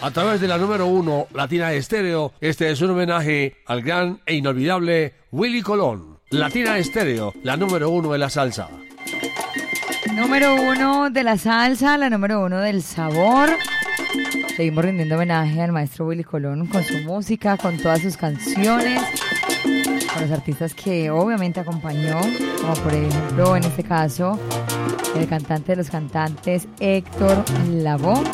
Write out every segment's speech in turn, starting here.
a través de la número 1 Latina Estéreo. Este es un homenaje al gran e inolvidable Willy Colón. Latina Estéreo, la número 1 de la salsa. Número 1 de la salsa, la número 1 del sabor. Seguimos rindiendo homenaje al maestro Willy Colón con su música, con todas sus canciones, con los artistas que obviamente acompañó, como por ejemplo en este caso el cantante de los cantantes Héctor Lavoe.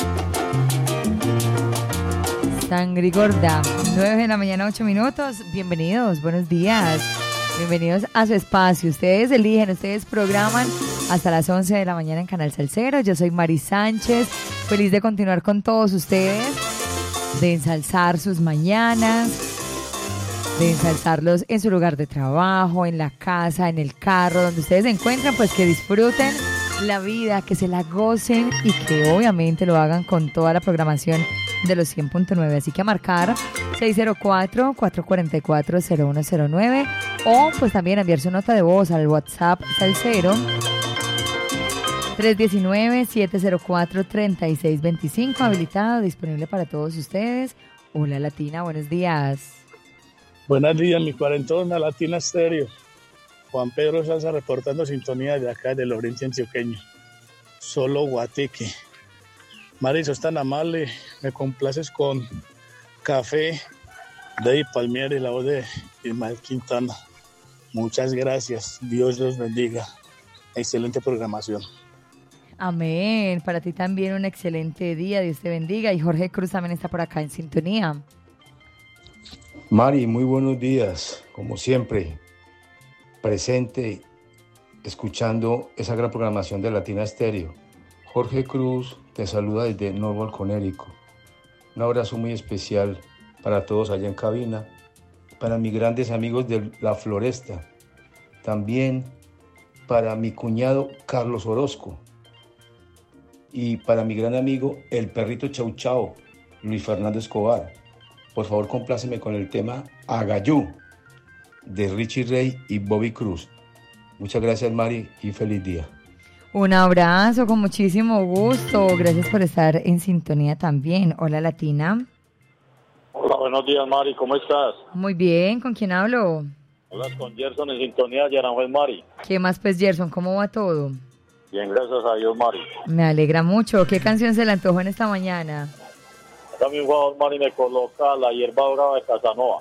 Sangre Gorda, 9 de la mañana, 8 minutos. Bienvenidos, buenos días. Bienvenidos a su espacio. Ustedes eligen, ustedes programan hasta las 11 de la mañana en Canal Salsero. Yo soy Mari Sánchez, feliz de continuar con todos ustedes, de ensalzar sus mañanas, de ensalzarlos en su lugar de trabajo, en la casa, en el carro, donde ustedes se encuentran, pues que disfruten la vida, que se la gocen y que obviamente lo hagan con toda la programación de los 100.9. Así que a marcar 604-444-0109 o pues también enviar su nota de voz al WhatsApp Salsero 319-704-3625, habilitado, disponible para todos ustedes. Hola Latina, buenos días. Buenos días, mi cuarentona Latina Estéreo. Juan Pedro Salsa reportando sintonía de acá del Oriente Antioqueño. Solo Guateque. Mari, sos tan amable, me complaces con Café de Palmieri y la voz de Ismael Quintana. Muchas gracias, Dios los bendiga. Excelente programación. Amén, para ti también un excelente día, Dios te bendiga. Y Jorge Cruz también está por acá en sintonía. Mari, muy buenos días, como siempre, presente, escuchando esa gran programación de Latina Estéreo. Jorge Cruz te saluda desde Norwalk, Connecticut. Un abrazo muy especial para todos allá en cabina, para mis grandes amigos de La Floresta, también para mi cuñado Carlos Orozco y para mi gran amigo el perrito Chau Chau, Luis Fernando Escobar. Por favor, compláceme con el tema Agayú de Richie Ray y Bobby Cruz. Muchas gracias, Mari, y feliz día. Un abrazo con muchísimo gusto. Gracias por estar en sintonía también. Hola Latina. Hola, buenos días, Mari, ¿cómo estás? Muy bien, ¿con quién hablo? Hablas con Gerson en sintonía de Aranjuez, Mari. ¿Qué más pues, Gerson? ¿Cómo va todo? Bien, gracias a Dios, Mari. Me alegra mucho. ¿Qué canción se le antojó en esta mañana? También, favor, Mari, me coloca La Hierba Brava de Casanova.